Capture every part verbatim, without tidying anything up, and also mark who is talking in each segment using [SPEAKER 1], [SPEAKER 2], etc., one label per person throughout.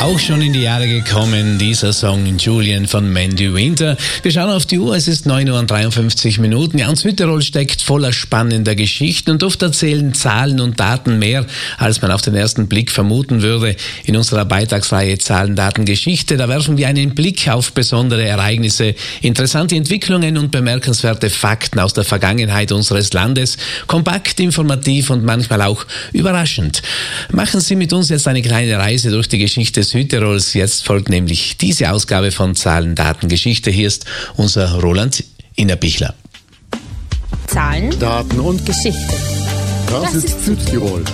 [SPEAKER 1] Auch schon in die Jahre gekommen, dieser Song Julian von Mandy Winter. Wir schauen auf die Uhr, es ist neun Uhr und dreiundfünfzig Minuten. Ja, und Südtirol steckt voller spannender Geschichten und oft erzählen Zahlen und Daten mehr, als man auf den ersten Blick vermuten würde. In unserer Beitragsreihe Zahlen, Daten, Geschichte, da werfen wir einen Blick auf besondere Ereignisse, interessante Entwicklungen und bemerkenswerte Fakten aus der Vergangenheit unseres Landes. Kompakt, informativ und manchmal auch überraschend. Machen Sie mit uns jetzt eine kleine Reise durch die Geschichte Südtirols. Jetzt folgt nämlich diese Ausgabe von Zahlen, Daten, Geschichte. Hier ist unser Roland Innerbichler.
[SPEAKER 2] Zahlen, Daten und Geschichte. Das, das ist, ist Südtirol.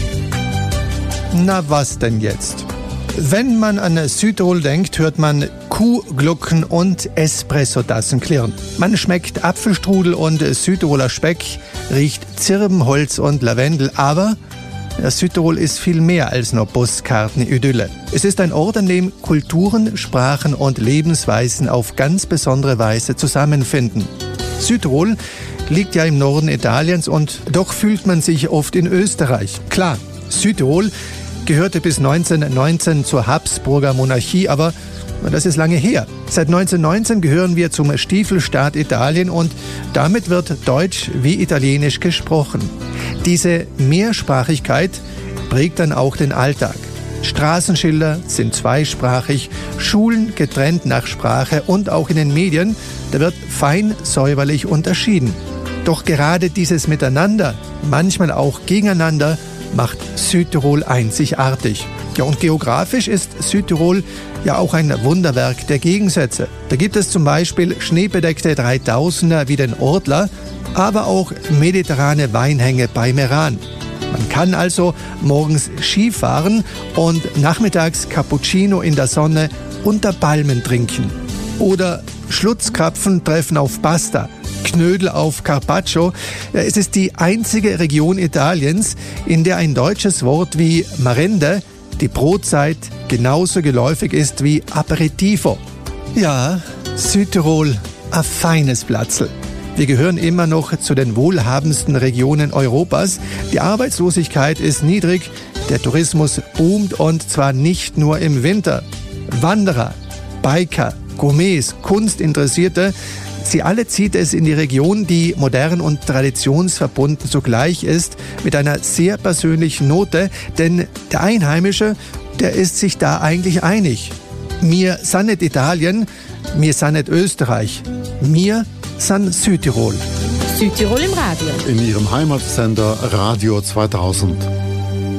[SPEAKER 3] Na was denn jetzt? Wenn man an Südtirol denkt, hört man Kuhglucken und Espressotassen klirren. Man schmeckt Apfelstrudel und Südtiroler Speck, riecht Zirbenholz und Lavendel, aber Südtirol ist viel mehr als nur Postkarten-Idylle. Es ist ein Ort, an dem Kulturen, Sprachen und Lebensweisen auf ganz besondere Weise zusammenfinden. Südtirol liegt ja im Norden Italiens und doch fühlt man sich oft in Österreich. Klar, Südtirol gehörte bis neunzehnhundertneunzehn zur Habsburger Monarchie, aber das ist lange her. Seit neunzehnhundertneunzehn gehören wir zum Stiefelstaat Italien und damit wird Deutsch wie Italienisch gesprochen. Diese Mehrsprachigkeit prägt dann auch den Alltag. Straßenschilder sind zweisprachig, Schulen getrennt nach Sprache und auch in den Medien, da wird fein säuberlich unterschieden. Doch gerade dieses Miteinander, manchmal auch gegeneinander, macht Südtirol einzigartig. Ja, und geografisch ist Südtirol ja auch ein Wunderwerk der Gegensätze. Da gibt es zum Beispiel schneebedeckte Dreitausender wie den Ortler, aber auch mediterrane Weinhänge bei Meran. Man kann also morgens Skifahren und nachmittags Cappuccino in der Sonne unter Palmen trinken. Oder Schlutzkrapfen treffen auf Pasta, Knödel auf Carpaccio. Es ist die einzige Region Italiens, in der ein deutsches Wort wie Merende, die Brotzeit, genauso geläufig ist wie Aperitivo. Ja, Südtirol, ein feines Platzl. Wir gehören immer noch zu den wohlhabendsten Regionen Europas. Die Arbeitslosigkeit ist niedrig, der Tourismus boomt und zwar nicht nur im Winter. Wanderer, Biker, Gourmets, Kunstinteressierte, sie alle zieht es in die Region, die modern und traditionsverbunden zugleich ist, mit einer sehr persönlichen Note, denn der Einheimische, der ist sich da eigentlich einig. Mir san nicht Italien, mir san nicht Österreich, mir san Südtirol.
[SPEAKER 2] Südtirol im Radio.
[SPEAKER 4] In ihrem Heimatsender Radio zweitausend.